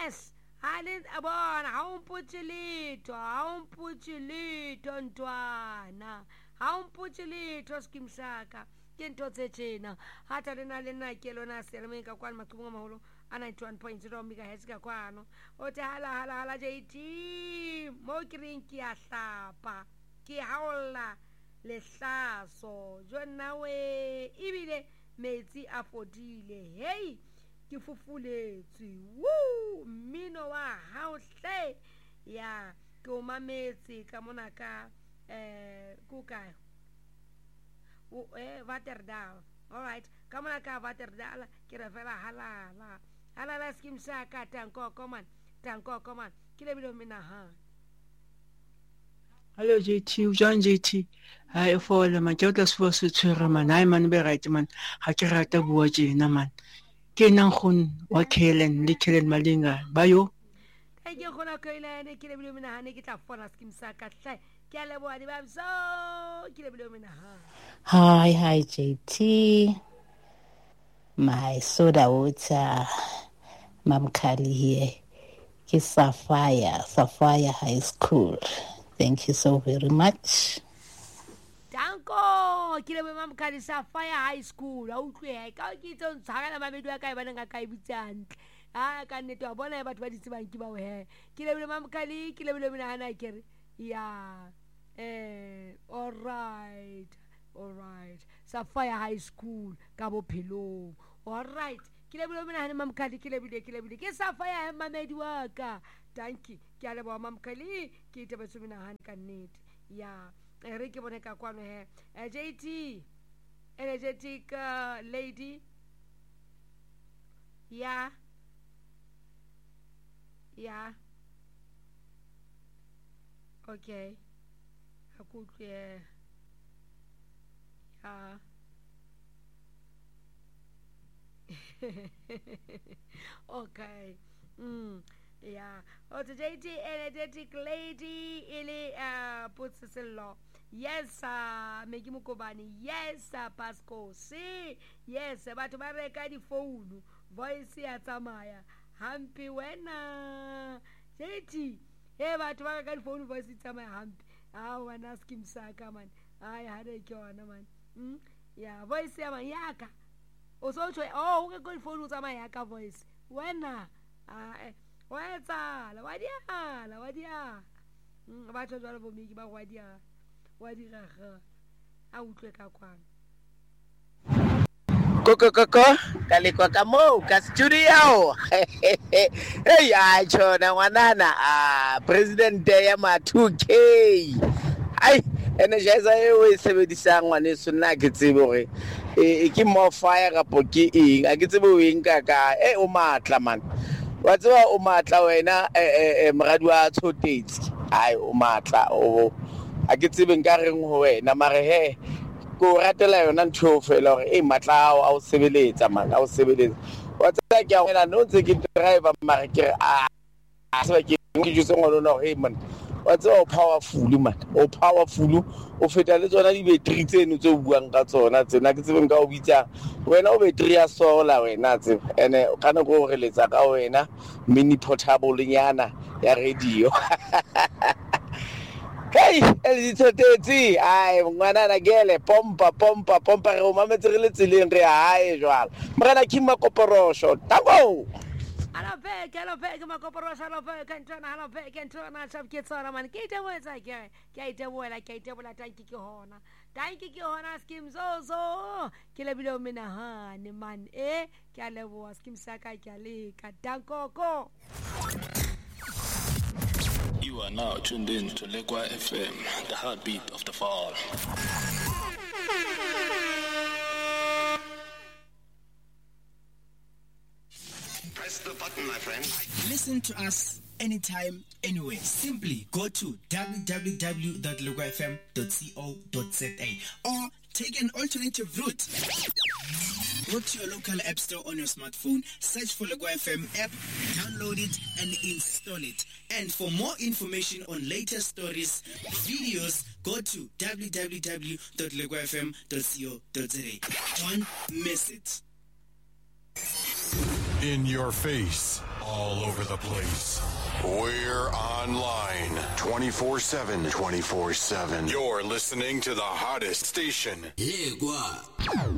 Yes. Abona awumphuthi litho ntwana. Awumphuthi litho skim saka. Ke ntho tse tjena. Hata lena ke lona seremeka kwani maqhubu ngamahulo a 91.0 megahertz ka kwano. O te hala JT. Mo ke reng ke a hlapa. Ke haolla lehlaso. Jona we ibile metsi a fodile. Hey. Ke fufuletswe woo mmino wa hao hle ya ke o mametse ka mona ka kukae Waterdaal. All right, ka mona ka Waterdaal ke re fela halala skim sa ka tanko man ke le bilo mina. Hello JT, John JT. Hi for le man ke tla se se tshwere man. Hi man be right man. Ha ke rata bua tjena man. Ke nang khun wa Kellen le Kellen Malinga bayo ke khona Kellen ke le bilo mina ne ke tla fona skim sa ka hle ke a leboa di babso ke le bilo mina. Hi JT, my soda water Mamkali here ke Sapphire High School. Thank you so very much. Danko ke le Mamkali Sapphire High School a utlwe ka ke tso tshaka la mamedu a ka e bana nga ka e bitsantle ka nnete wa bona batho ba ditsebang ke ba o he ke le Mamkali ke le mina hana ke re ya all right Sapphire High School ka bophelo. All right ke le mina hana Mamkali ke le ke Sapphire mamedi wa ka. Thank you ke a leboa Mamkali ke te batho mina hana ka nnete ya re ke bone ka kwano he JT energetic lady ya okay akutlwe ya okay yeah. JT energetic lady ile Potsello. Yes Megi Mukobani. Yes Pasco. See yes batho ba reka di phone voice ya tsamaya hampi wena JT batho ba reka di phone voice ya tsamaya hampi wana skim saka man ai hade ke wana man yeah voice ya man yaka o so tshwe o ke go phone tsamaya yaka voice wena waetsala wa dia batho jwalo bo miki ba wa diraga a utlwe ka kwana koko kalekwa ka mo ka studio hey ya chona ngwanana president ya ma 2K ai energizer e o e sebedisang ngwaneso nna ke tsebe hore ke mo fire kapo ke eng a ke tsebe o eng ka o matla man wa tseba o matla wena moradi wa tshotetse ai o matla o a ke tsebe nka reng ho wena mare he ko ratela yona ntho fela hore matla a o sebeletsa man a o sebeletsa wa tseba ke a wena no ntse ke driver mare ke seba ke jutse ngolona hore man wa tseba o powerful man o powerful o feta le tsona di battery tseno tse o buang ka tsona tsena ke tsebe nka o bitsa wena o battery ya solar wena tsebe ene kana go re letsa ka wena mini portable nyana ya radio hey elitsotetsi ai ngwana na gele pompa re o mametse re le tseleng re hae jwala morena Kimma Koporosho tango ala veke makoporosha ala veke ntona ala veke ntona sabketsana man ke itewetsa ke itebola tanki ke hona skim zozo ke lebile mina hane man ke a leboa skim saka ke a leka dankoko. You are now tuned in to Lekwa FM, the heartbeat of the fall. Press the button, my friend. Listen to us anytime, anywhere. Simply go to www.lekwafm.co.za or take an alternative route. Go to your local app store on your smartphone, search for Lekwa FM app, download it and install it. And for more information on latest stories, videos, go to www.lekwafm.co.za. Don't miss it. In your face, all over the place. We're online 24/7. 24/7. You're listening to the hottest station.